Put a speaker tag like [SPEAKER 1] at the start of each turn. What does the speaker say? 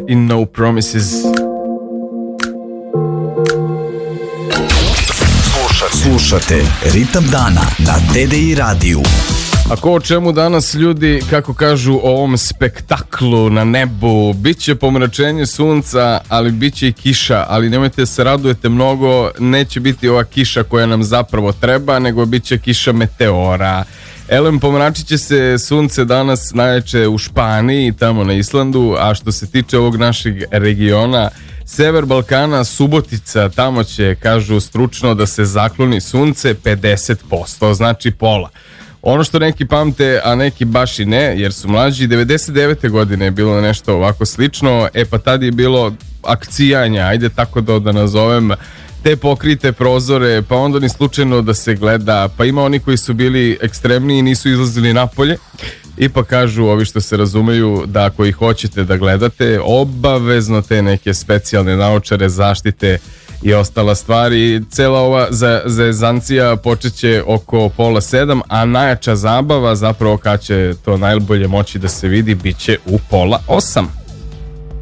[SPEAKER 1] i No Promises.
[SPEAKER 2] Slušate Ritam dana na TDI radiju.
[SPEAKER 1] Ako o čemu danas ljudi, kako kažu o ovom spektaklu na nebu, bit će pomračenje sunca, ali bit će i kiša, ali nemojte se radujete mnogo, neće biti ova kiša koja nam zapravo treba, nego bit će kiša meteora. Elem, pomračit će se sunce danas najjače u Španiji, tamo na Islandu, a što se tiče ovog našeg regiona, sever Balkana, Subotica, tamo će, kažu stručno, da se zakloni sunce 50%, znači pola. Ono što neki pamte, a neki baš i ne, jer su mlađi, 99. godine je bilo nešto ovako slično, pa tad je bilo akcijanja, ajde tako da nazovem, te pokrite prozore, pa onda ni slučajno da se gleda, pa ima oni koji su bili ekstremniji i nisu izlazili napolje, i pa kažu ovi što se razumeju da ako ih hoćete da gledate, obavezno te neke specijalne naočare, zaštite i ostala stvari. Cela ova zezancija počeće oko 6:30, a najjača zabava, zapravo kad će to najbolje moći da se vidi, bit će u 7:30.